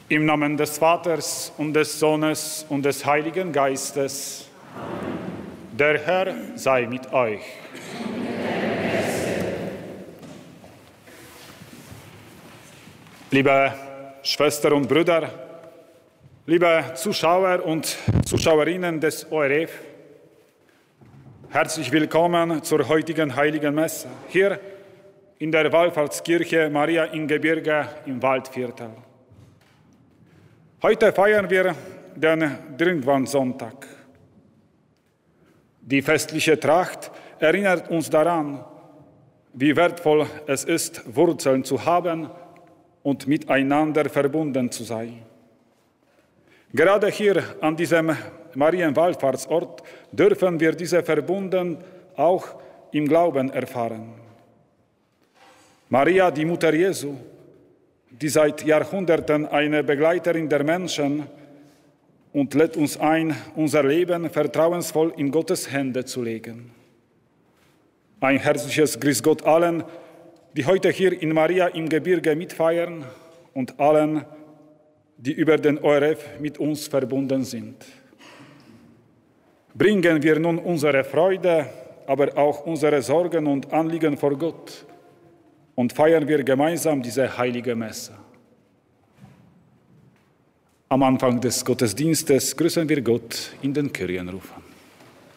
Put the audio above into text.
Im Namen des Vaters und des Sohnes und des Heiligen Geistes. Amen. Der Herr sei mit euch. Liebe Schwestern und Brüder, liebe Zuschauer und Zuschauerinnen des ORF, herzlich willkommen zur heutigen Heiligen Messe, hier in der Wallfahrtskirche Maria im Gebirge im Waldviertel. Heute feiern wir den Dirndl-Sonntag. Die festliche Tracht erinnert uns daran, wie wertvoll es ist, Wurzeln zu haben und miteinander verbunden zu sein. Gerade hier an diesem Marienwallfahrtsort dürfen wir diese Verbundenheit auch im Glauben erfahren. Maria, die Mutter Jesu, die seit Jahrhunderten eine Begleiterin der Menschen und lädt uns ein, unser Leben vertrauensvoll in Gottes Hände zu legen. Ein herzliches Grüß Gott allen, die heute hier in Maria im Gebirge mitfeiern und allen, die über den ORF mit uns verbunden sind. Bringen wir nun unsere Freude, aber auch unsere Sorgen und Anliegen vor Gott und feiern wir gemeinsam diese heilige Messe. Am Anfang des Gottesdienstes grüßen wir Gott in den Kyrienrufen.